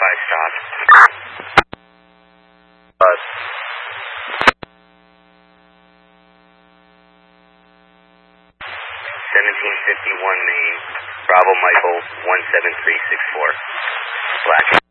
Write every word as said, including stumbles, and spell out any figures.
five stop. Uh, seventeen fifty-one Main, Bravo Michael, one seven three six four. Black.